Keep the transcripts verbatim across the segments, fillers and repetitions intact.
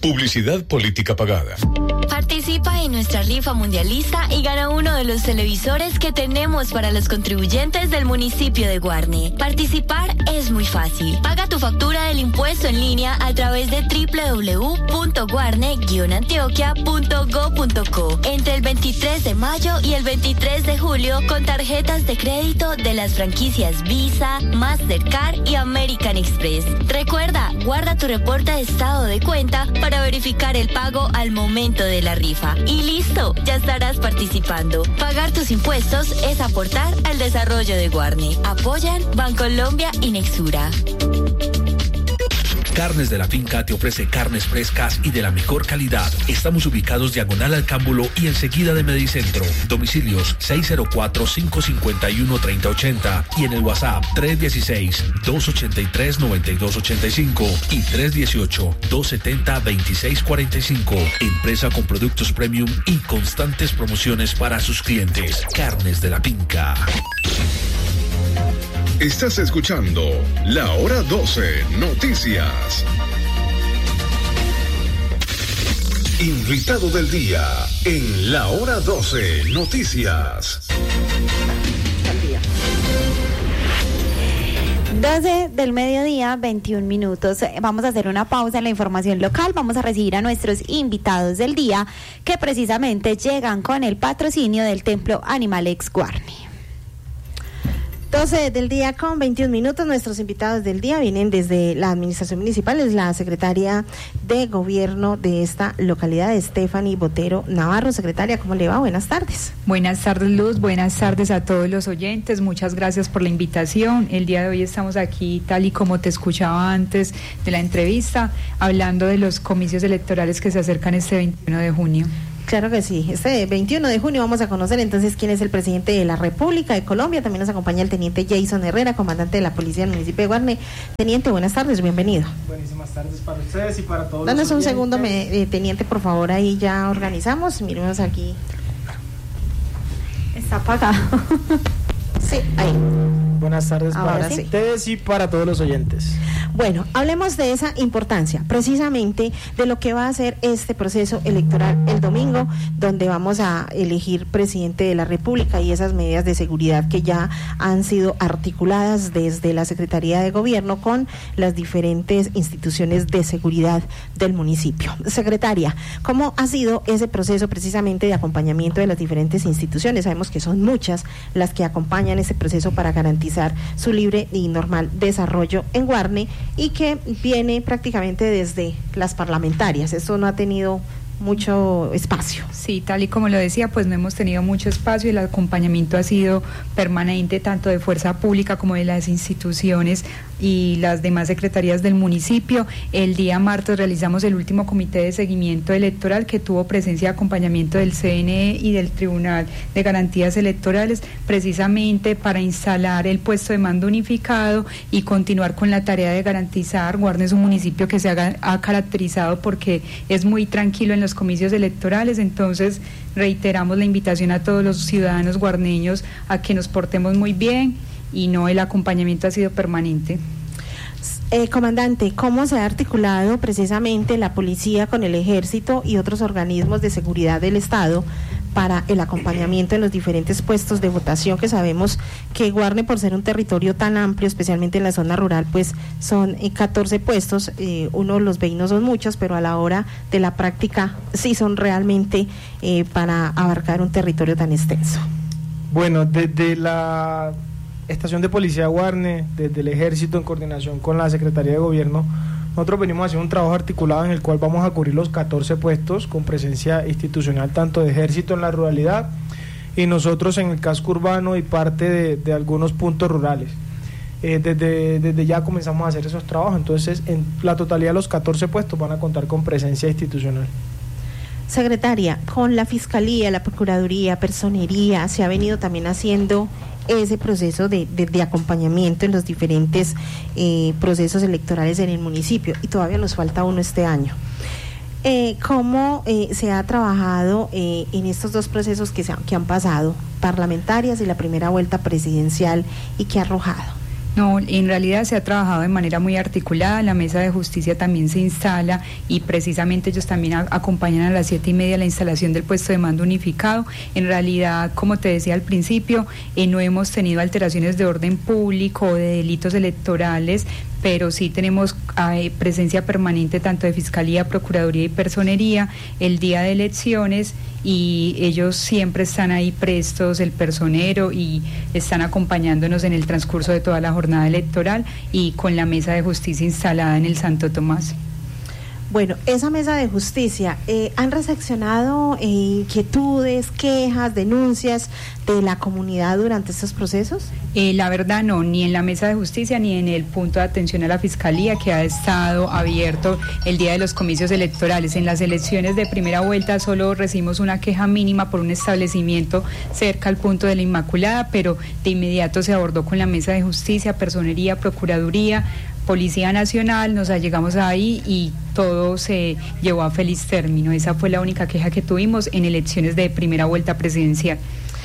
Publicidad política pagada. Participa en nuestra rifa mundialista y gana uno de los televisores que tenemos para los contribuyentes del municipio de Guarne. Participar es muy fácil. Paga tu factura del impuesto en línea a través de doble u doble u doble u punto guarne guion antioquia punto go punto co entre el veintitrés de mayo y el veintitrés de julio con tarjetas de crédito de las franquicias Visa, Mastercard y American Express. Recuerda, guarda tu reporte de estado de cuenta para verificar el pago al momento de la rifa. Y listo, ya estarás participando. Pagar tus impuestos es aportar al desarrollo de Guarne. Apoyan Bancolombia y Nexura. Carnes de la Finca te ofrece carnes frescas y de la mejor calidad. Estamos ubicados diagonal al Cámbulo y enseguida de Medicentro. Domicilios seis cero cuatro, cinco cinco uno, tres cero ocho cero y en el WhatsApp tres uno seis, dos ocho tres, nueve dos ocho cinco y tres uno ocho, dos siete cero, dos seis cuatro cinco. Empresa con productos premium y constantes promociones para sus clientes. Carnes de la Finca. Estás escuchando La Hora doce Noticias. Invitado del día en La Hora doce Noticias. doce del mediodía, veintiún minutos. Vamos a hacer una pausa en la información local. Vamos a recibir a nuestros invitados del día que precisamente llegan con el patrocinio del Templo Animalex Guarne. doce del día con veintiún minutos. Nuestros invitados del día vienen desde la administración municipal. Es la secretaria de gobierno de esta localidad, Stephanie Botero Navarro. Secretaria, ¿cómo le va? Buenas tardes. Buenas tardes, Luz. Buenas tardes a todos los oyentes. Muchas gracias por la invitación. El día de hoy estamos aquí, tal y como te escuchaba antes de la entrevista, hablando de los comicios electorales que se acercan este veintiuno de junio. Claro que sí. Este veintiuno de junio vamos a conocer entonces quién es el presidente de la República de Colombia. También nos acompaña el teniente Jason Herrera, comandante de la policía del municipio de Guarne. Teniente, buenas tardes, bienvenido. Buenísimas tardes para ustedes y para todos. Danos los un oyentes. segundo, me, eh, teniente, por favor, ahí ya organizamos. Miremos aquí. Está apagado. Sí, ahí. Buenas tardes Ahora para sí. ustedes y para todos los oyentes. Bueno, hablemos de esa importancia, precisamente de lo que va a ser este proceso electoral el domingo, donde vamos a elegir presidente de la República y esas medidas de seguridad que ya han sido articuladas desde la Secretaría de Gobierno con las diferentes instituciones de seguridad del municipio. Secretaria, ¿cómo ha sido ese proceso precisamente de acompañamiento de las diferentes instituciones? Sabemos que son muchas las que acompañan ese proceso para garantizar su libre y normal desarrollo en Guarne, y que viene prácticamente desde las parlamentarias. Esto no ha tenido mucho espacio. Sí, tal y como lo decía, pues no hemos tenido mucho espacio y el acompañamiento ha sido permanente tanto de fuerza pública como de las instituciones y las demás secretarías del municipio. El día martes realizamos el último comité de seguimiento electoral que tuvo presencia y acompañamiento del C N E y del Tribunal de Garantías Electorales, precisamente para instalar el puesto de mando unificado y continuar con la tarea de garantizar. Guarne es un municipio que se ha, ha caracterizado porque es muy tranquilo en los comicios electorales, entonces reiteramos la invitación a todos los ciudadanos guarneños a que nos portemos muy bien y no, el acompañamiento ha sido permanente. Eh, comandante, ¿cómo se ha articulado precisamente la policía con el ejército y otros organismos de seguridad del Estado para el acompañamiento en los diferentes puestos de votación, que sabemos que Guarne, por ser un territorio tan amplio, especialmente en la zona rural, pues son eh, catorce puestos, eh, uno los ve y no son muchos, pero a la hora de la práctica sí son realmente eh, para abarcar un territorio tan extenso? Bueno, desde la estación de policía Guarne, desde el ejército en coordinación con la Secretaría de Gobierno, nosotros venimos haciendo un trabajo articulado en el cual vamos a cubrir los catorce puestos con presencia institucional tanto de ejército en la ruralidad y nosotros en el casco urbano y parte de, de algunos puntos rurales. Eh, desde, desde ya comenzamos a hacer esos trabajos, entonces en la totalidad de los catorce puestos van a contar con presencia institucional. Secretaria, con la Fiscalía, la Procuraduría, Personería, se ha venido también haciendo ese proceso de, de, de acompañamiento en los diferentes eh, procesos electorales en el municipio, y todavía nos falta uno este año. Eh, ¿Cómo eh, se ha trabajado eh, en estos dos procesos que, se han, que han pasado, parlamentarias y la primera vuelta presidencial, y qué ha arrojado? No, en realidad se ha trabajado de manera muy articulada, la mesa de justicia también se instala y precisamente ellos también a, acompañan a las siete y media la instalación del puesto de mando unificado. En realidad, como te decía al principio, eh, no hemos tenido alteraciones de orden público o de delitos electorales, pero sí tenemos eh, presencia permanente tanto de Fiscalía, Procuraduría y Personería el día de elecciones, y ellos siempre están ahí prestos, el personero, y están acompañándonos en el transcurso de toda la jornada electoral y con la mesa de justicia instalada en el Santo Tomás. Bueno, esa mesa de justicia, eh, ¿han recepcionado eh, inquietudes, quejas, denuncias de la comunidad durante estos procesos? Eh, la verdad no, ni en la mesa de justicia ni en el punto de atención a la Fiscalía, que ha estado abierto el día de los comicios electorales. En las elecciones de primera vuelta solo recibimos una queja mínima por un establecimiento cerca al punto de la Inmaculada, pero de inmediato se abordó con la mesa de justicia, Personería, Procuraduría, Policía Nacional, nos allegamos ahí y todo se llevó a feliz término. Esa fue la única queja que tuvimos en elecciones de primera vuelta presidencial.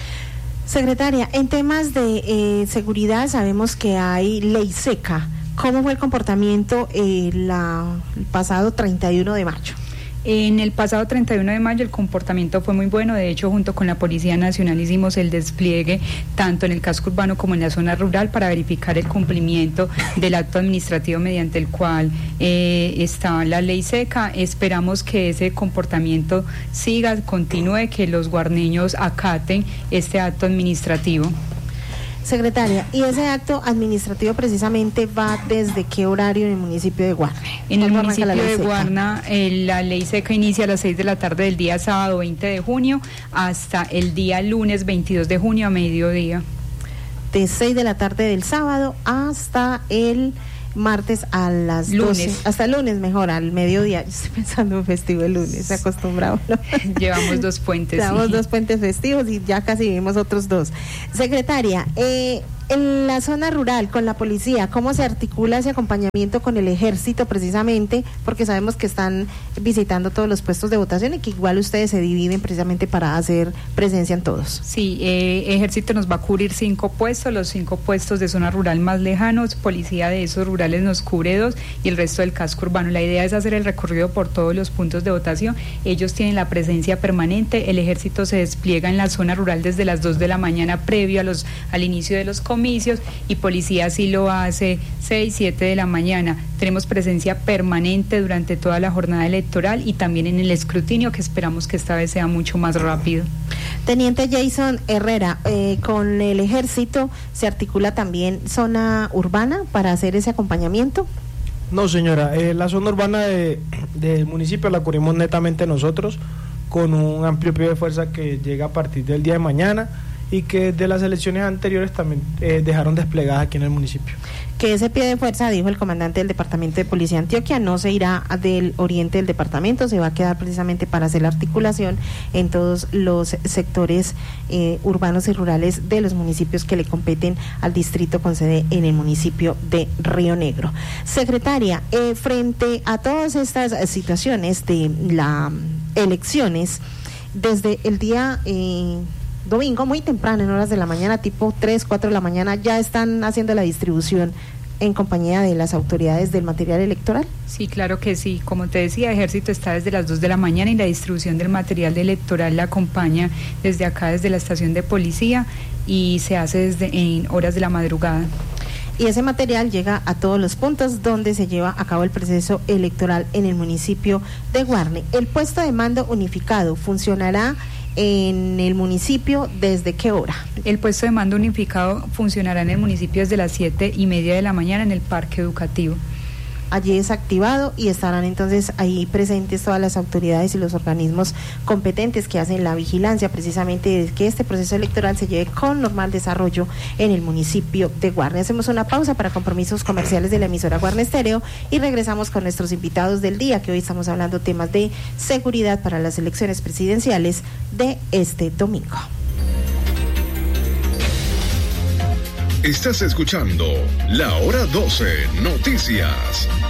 Secretaria, en temas de eh, seguridad sabemos que hay ley seca. ¿Cómo fue el comportamiento eh, la, el pasado treinta y uno de mayo? En el pasado treinta y uno de mayo el comportamiento fue muy bueno. De hecho, junto con la Policía Nacional hicimos el despliegue tanto en el casco urbano como en la zona rural para verificar el cumplimiento del acto administrativo mediante el cual eh, está la ley seca. Esperamos que ese comportamiento siga, continúe, que los guarneños acaten este acto administrativo. Secretaria, ¿y ese acto administrativo precisamente va desde qué horario en el municipio de Guarne? En el municipio de Guarna, eh, la ley seca inicia a las seis de la tarde del día sábado veinte de junio hasta el día lunes veintidós de junio a mediodía. De seis de la tarde del sábado hasta el martes a las lunes. doce, hasta el lunes mejor, al mediodía. Yo estoy pensando en festivo el lunes, acostumbrado, ¿no? Llevamos dos puentes. Llevamos sí. dos puentes festivos y ya casi vivimos otros dos. Secretaria, eh, en la zona rural, con la policía, ¿cómo se articula ese acompañamiento con el ejército precisamente? Porque sabemos que están visitando todos los puestos de votación y que igual ustedes se dividen precisamente para hacer presencia en todos. Sí, eh, ejército nos va a cubrir cinco puestos, los cinco puestos de zona rural más lejanos, policía de esos rurales nos cubre dos y el resto del casco urbano. La idea es hacer el recorrido por todos los puntos de votación. Ellos tienen la presencia permanente, el ejército se despliega en la zona rural desde las dos de la mañana previo a los, al inicio de los comicios, y policía sí lo hace seis, siete de la mañana. Tenemos presencia permanente durante toda la jornada electoral y también en el escrutinio, que esperamos que esta vez sea mucho más rápido. Teniente Jason Herrera, eh, con el ejército se articula también zona urbana para hacer ese acompañamiento. No, señora, eh, la zona urbana de, del municipio la cubrimos netamente nosotros, con un amplio pie de fuerza que llega a partir del día de mañana y que de las elecciones anteriores también eh, dejaron desplegadas aquí en el municipio. Que ese pie de fuerza, dijo el comandante del Departamento de Policía de Antioquia, no se irá del oriente del departamento, se va a quedar precisamente para hacer la articulación en todos los sectores eh, urbanos y rurales de los municipios que le competen al distrito con sede en el municipio de Río Negro. Secretaria, eh, frente a todas estas eh, situaciones de las elecciones, desde el día... Eh, domingo, muy temprano, en horas de la mañana, tipo tres, cuatro de la mañana, ya están haciendo la distribución en compañía de las autoridades del material electoral. Sí, claro que sí. Como te decía, Ejército está desde las dos de la mañana y la distribución del material electoral la acompaña desde acá, desde la estación de policía, y se hace desde en horas de la madrugada. Y ese material llega a todos los puntos donde se lleva a cabo el proceso electoral en el municipio de Guarne. El puesto de mando unificado funcionará en el municipio, ¿desde qué hora? El puesto de mando unificado funcionará en el municipio desde las siete y media de la mañana en el parque educativo. Allí es activado y estarán entonces ahí presentes todas las autoridades y los organismos competentes que hacen la vigilancia precisamente de que este proceso electoral se lleve con normal desarrollo en el municipio de Guarne. Hacemos una pausa para compromisos comerciales de la emisora Guarne Estéreo y regresamos con nuestros invitados del día, que hoy estamos hablando temas de seguridad para las elecciones presidenciales de este domingo. Estás escuchando La Hora doce Noticias.